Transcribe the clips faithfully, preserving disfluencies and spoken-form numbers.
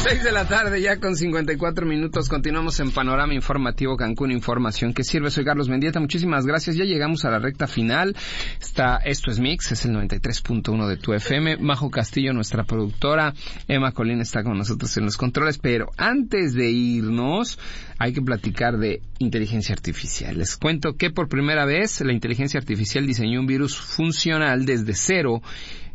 seis de la tarde ya con cincuenta y cuatro minutos. Continuamos en Panorama Informativo Cancún, información que sirve. Soy Carlos Mendieta, muchísimas gracias. Ya llegamos a la recta final. Está, esto es Mix, es el noventa y tres punto uno de tu F M. Majo Castillo, nuestra productora. Emma Colín está con nosotros en los controles. Pero antes de irnos, hay que platicar de inteligencia artificial. Les cuento que por primera vez la inteligencia artificial diseñó un virus funcional desde cero.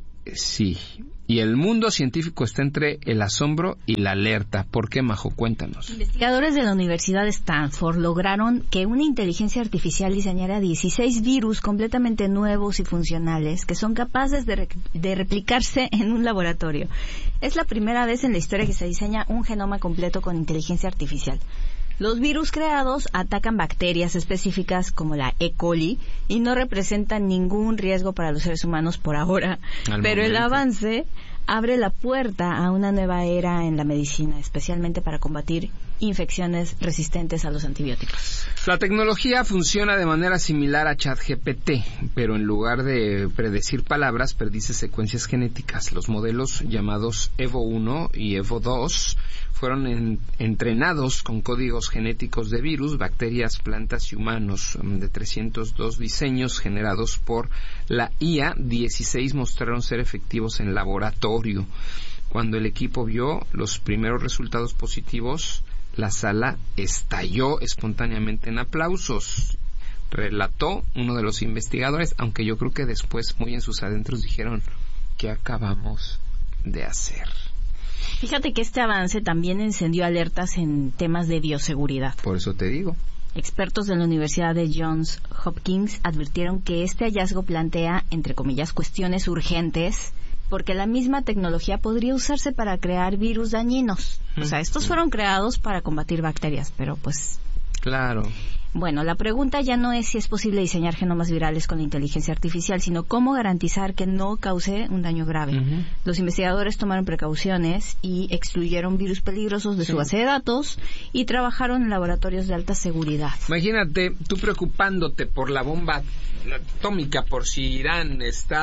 Sí. Y el mundo científico está entre el asombro y la alerta. ¿Por qué, Majo? Cuéntanos. Investigadores de la Universidad de Stanford lograron que una inteligencia artificial diseñara dieciséis virus completamente nuevos y funcionales que son capaces de, re- de replicarse en un laboratorio. Es la primera vez en la historia que se diseña un genoma completo con inteligencia artificial. Los virus creados atacan bacterias específicas como la E. coli y no representan ningún riesgo para los seres humanos por ahora. Al Pero momento. El avance abre la puerta a una nueva era en la medicina, especialmente para combatir infecciones resistentes a los antibióticos. La tecnología funciona de manera similar a ChatGPT, pero en lugar de predecir palabras, predice secuencias genéticas. Los modelos llamados Evo uno y Evo dos fueron en, entrenados con códigos genéticos de virus, bacterias, plantas y humanos. De trescientos dos diseños generados por la I A, dieciséis mostraron ser efectivos en laboratorio. Cuando el equipo vio los primeros resultados positivos, la sala estalló espontáneamente en aplausos. Relató uno de los investigadores, aunque yo creo que después, muy en sus adentros, dijeron: ¿qué acabamos de hacer? Fíjate que este avance también encendió alertas en temas de bioseguridad. Por eso te digo. Expertos de la Universidad de Johns Hopkins advirtieron que este hallazgo plantea, entre comillas, cuestiones urgentes, porque la misma tecnología podría usarse para crear virus dañinos. O sea, estos fueron creados para combatir bacterias, pero pues... Claro. Bueno, la pregunta ya no es si es posible diseñar genomas virales con la inteligencia artificial, sino cómo garantizar que no cause un daño grave. Uh-huh. Los investigadores tomaron precauciones y excluyeron virus peligrosos de sí. su base de datos y trabajaron en laboratorios de alta seguridad. Imagínate, tú preocupándote por la bomba atómica, por si Irán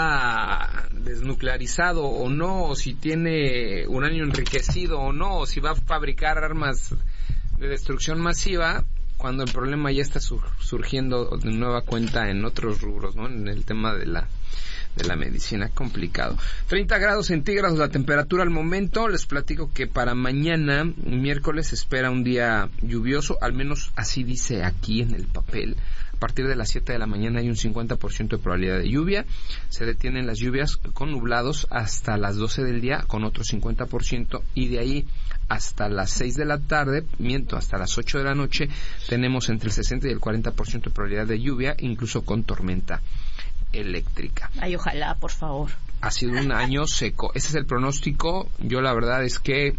está desnuclearizado o no, o si tiene uranio enriquecido o no, o si va a fabricar armas de destrucción masiva, cuando el problema ya está sur- surgiendo de nueva cuenta en otros rubros, ¿no? En el tema de la de la medicina, complicado. treinta grados centígrados la temperatura al momento. Les platico que para mañana, miércoles, se espera un día lluvioso, al menos así dice aquí en el papel. A partir de las siete de la mañana hay un cincuenta por ciento de probabilidad de lluvia. Se detienen las lluvias con nublados hasta las doce del día con otro cincuenta por ciento, y de ahí hasta las seis de la tarde, miento, hasta las ocho de la noche, tenemos entre el sesenta y el cuarenta por ciento de probabilidad de lluvia, incluso con tormenta eléctrica. Ay, ojalá, por favor. Ha sido un año seco. Ese es el pronóstico. Yo la verdad es que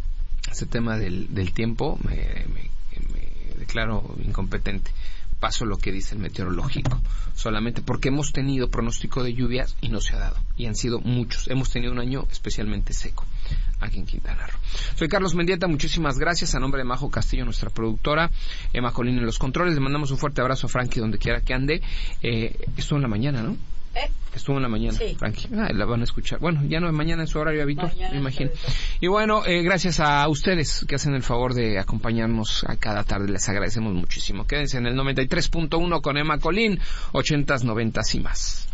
ese tema del, del tiempo me, me, me declaro incompetente. Paso lo que dice el meteorológico, solamente porque hemos tenido pronóstico de lluvias y no se ha dado, y han sido muchos. Hemos tenido un año especialmente seco aquí en Quintana Roo. Soy Carlos Mendieta, muchísimas gracias. A nombre de Majo Castillo, nuestra productora, Emma Colín en los controles, le mandamos un fuerte abrazo a Frankie donde quiera que ande. Eh, estuvo en la mañana, ¿no? ¿Eh? Estuvo en la mañana, sí. Frankie. Ah, la van a escuchar. Bueno, ya no es mañana en su horario habitual, me imagino. Y bueno, eh, gracias a ustedes que hacen el favor de acompañarnos a cada tarde. Les agradecemos muchísimo. Quédense en el noventa y tres punto uno con Emma Colín, ochentas, noventas y más.